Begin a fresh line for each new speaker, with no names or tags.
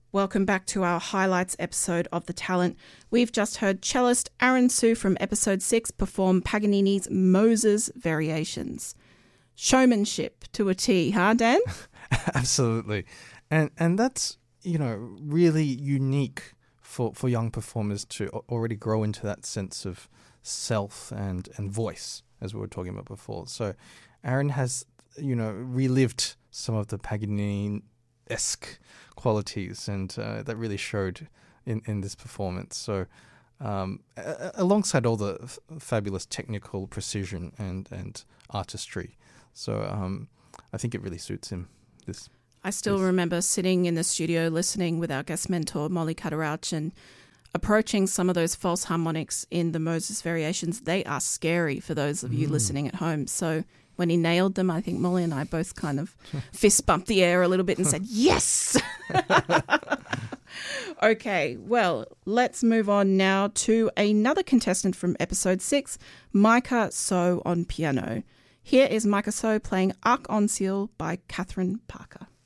Welcome back to our highlights episode of The Talent. We've just heard cellist Aaron Sue from episode 6 perform Paganini's Moses Variations. Showmanship to a T, huh, Dan?
Absolutely. And that's, really unique for young performers to already grow into that sense of self and voice, as we were talking about before. So Aaron has, relived some of the Paganini-esque qualities, and that really showed in this performance. So alongside all the fabulous technical precision and artistry. So I think it really suits him.
I still remember sitting in the studio listening with our guest mentor, Molly Cutterouch, and approaching some of those false harmonics in the Moses Variations. They are scary for those of you listening at home. So when he nailed them, I think Molly and I both kind of fist bumped the air a little bit and said, yes! Okay, well, let's move on now to another contestant from episode 6, Micah So on piano. Here is Micah So playing Arc en Ciel by Catherine Parker.